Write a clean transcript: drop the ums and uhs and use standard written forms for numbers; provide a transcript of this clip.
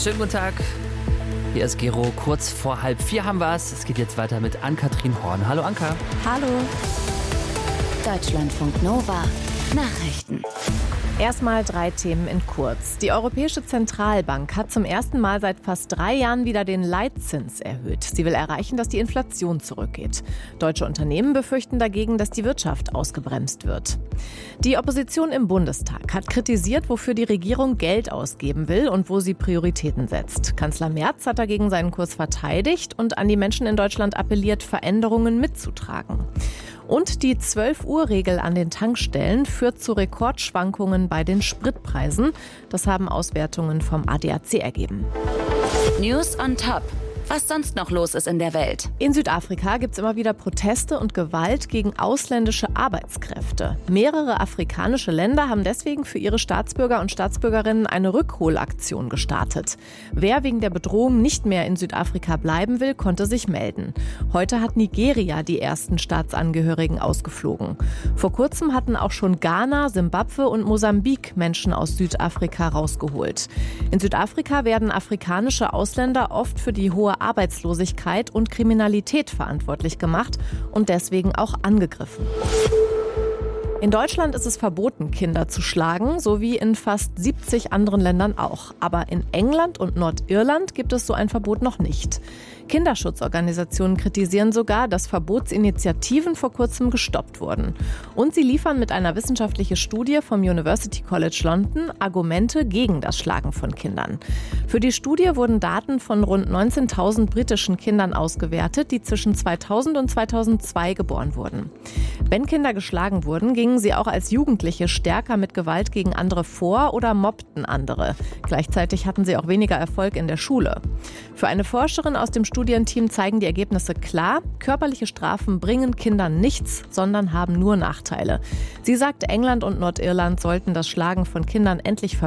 Schönen guten Tag. Hier ist Gero. Kurz vor 3:30 haben wir es. Es geht jetzt weiter mit Ann-Kathrin Horn. Hallo Anka. Hallo. Deutschlandfunk Nova. Nachrichten. Erstmal 3 Themen in kurz. Die Europäische Zentralbank hat zum ersten Mal seit fast 3 Jahren wieder den Leitzins erhöht. Sie will erreichen, dass die Inflation zurückgeht. Deutsche Unternehmen befürchten dagegen, dass die Wirtschaft ausgebremst wird. Die Opposition im Bundestag hat kritisiert, wofür die Regierung Geld ausgeben will und wo sie Prioritäten setzt. Kanzler Merz hat dagegen seinen Kurs verteidigt und an die Menschen in Deutschland appelliert, Veränderungen mitzutragen. Und die 12-Uhr-Regel an den Tankstellen führt zu Rekordschwankungen bei den Spritpreisen. Das haben Auswertungen vom ADAC ergeben. News on Top. Was sonst noch los ist in der Welt. In Südafrika gibt es immer wieder Proteste und Gewalt gegen ausländische Arbeitskräfte. Mehrere afrikanische Länder haben deswegen für ihre Staatsbürger und Staatsbürgerinnen eine Rückholaktion gestartet. Wer wegen der Bedrohung nicht mehr in Südafrika bleiben will, konnte sich melden. Heute hat Nigeria die ersten Staatsangehörigen ausgeflogen. Vor kurzem hatten auch schon Ghana, Simbabwe und Mosambik Menschen aus Südafrika rausgeholt. In Südafrika werden afrikanische Ausländer oft für die hohe Arbeitslosigkeit und Kriminalität verantwortlich gemacht und deswegen auch angegriffen. In Deutschland ist es verboten, Kinder zu schlagen, so wie in fast 70 anderen Ländern auch. Aber in England und Nordirland gibt es so ein Verbot noch nicht. Kinderschutzorganisationen kritisieren sogar, dass Verbotsinitiativen vor kurzem gestoppt wurden. Und sie liefern mit einer wissenschaftlichen Studie vom University College London Argumente gegen das Schlagen von Kindern. Für die Studie wurden Daten von rund 19.000 britischen Kindern ausgewertet, die zwischen 2000 und 2002 geboren wurden. Wenn Kinder geschlagen wurden, gingen sie auch als Jugendliche stärker mit Gewalt gegen andere vor oder mobbten andere. Gleichzeitig hatten sie auch weniger Erfolg in der Schule. Für eine Forscherin aus dem Studienteam zeigen die Ergebnisse klar, körperliche Strafen bringen Kindern nichts, sondern haben nur Nachteile. Sie sagt, England und Nordirland sollten das Schlagen von Kindern endlich verbieten.